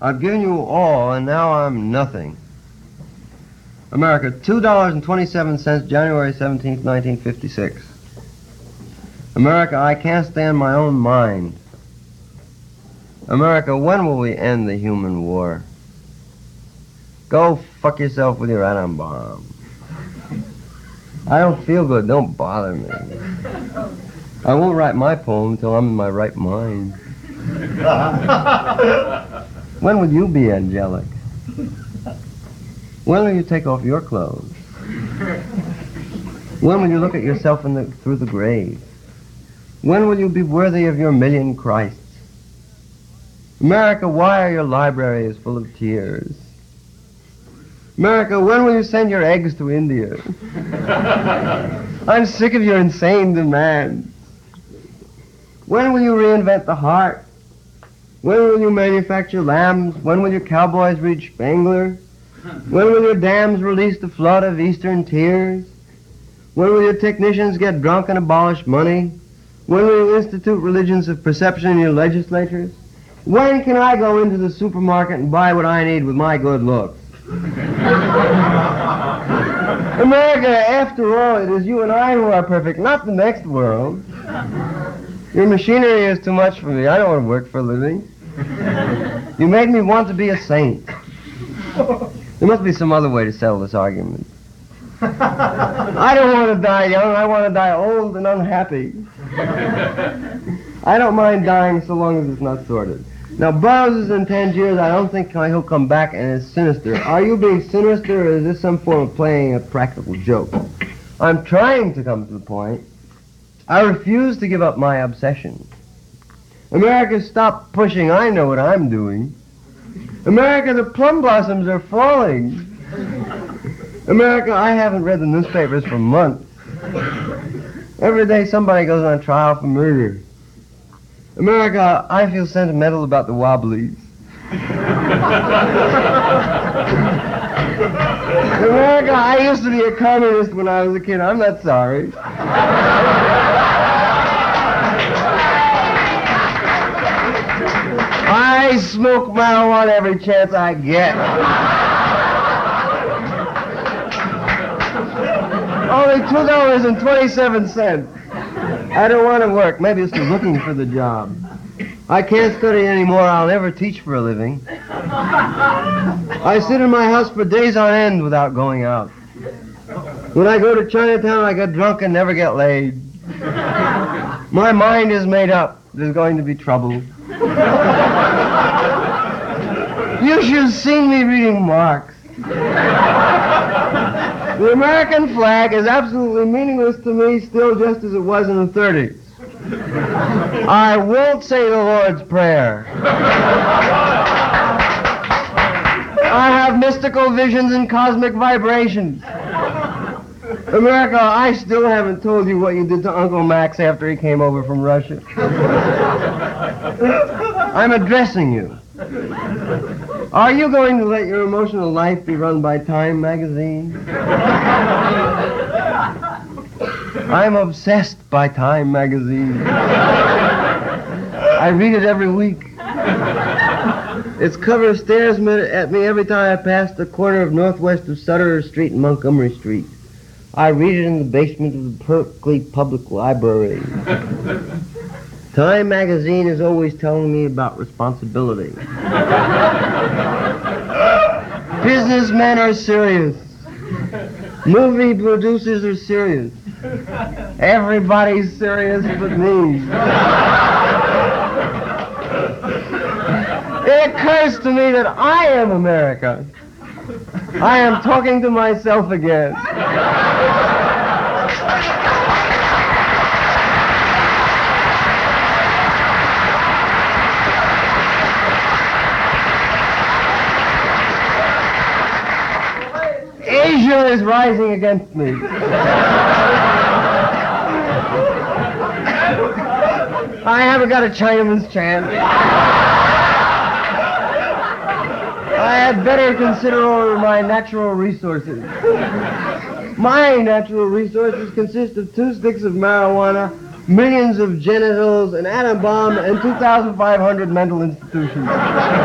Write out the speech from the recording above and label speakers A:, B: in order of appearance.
A: I've given you all, and now I'm nothing. America, $2.27, January 17th, 1956. America, I can't stand my own mind. America, when will we end the human war? Go fuck yourself with your atom bomb. I don't feel good, don't bother me. I won't write my poem until I'm in my right mind. When will you be angelic? When will you take off your clothes? When will you look at yourself through the grave? When will you be worthy of your million Christs? America, why are your libraries full of tears? America, when will you send your eggs to India? I'm sick of your insane demands. When will you reinvent the heart? When will you manufacture lambs? When will your cowboys read Spangler? When will your dams release the flood of eastern tears? When will your technicians get drunk and abolish money? When will you institute religions of perception in your legislatures? When can I go into the supermarket and buy what I need with my good looks? America, after all, it is you and I who are perfect, not the next world. Your machinery is too much for me. I don't want to work for a living. You made me want to be a saint. There must be some other way to settle this argument. I don't want to die young. I want to die old and unhappy. I don't mind dying so long as it's not sordid. Now, Burroughs is in Tangiers. I don't think he'll come back and is sinister. Are you being sinister, or is this some form of playing a practical joke? I'm trying to come to the point. I refuse to give up my obsession. America, stop pushing. I know what I'm doing. America, the plum blossoms are falling. America, I haven't read the newspapers for months. Every day somebody goes on trial for murder. America, I feel sentimental about the Wobblies. America, I used to be a communist when I was a kid. I'm not sorry. I smoke marijuana every chance I get. Only $2.27. I don't want to work. Maybe it's looking for the job. I can't study anymore. I'll never teach for a living. I sit in my house for days on end without going out. When I go to Chinatown, I get drunk and never get laid. My mind is made up. There's going to be trouble. You should have seen me reading Marx. The American flag is absolutely meaningless to me, still just as it was in the 30s. I won't say the Lord's Prayer. I have mystical visions and cosmic vibrations. America, I still haven't told you what you did to Uncle Max after he came over from Russia. I'm addressing you. Are you going to let your emotional life be run by Time magazine? I'm obsessed by Time magazine. I read it every week. Its cover stares at me every time I pass the corner of northwest of Sutter Street and Montgomery Street. I read it in the basement of the Berkeley Public Library. Time magazine is always telling me about responsibility. Businessmen are serious. Movie producers are serious. Everybody's serious but me. It occurs to me that I am America. I am talking to myself again. Asia is rising against me. I haven't got a Chinaman's chance. I had better consider over my natural resources. My natural resources consist of 2 sticks of marijuana, millions of genitals, an atom bomb, and 2,500 mental institutions.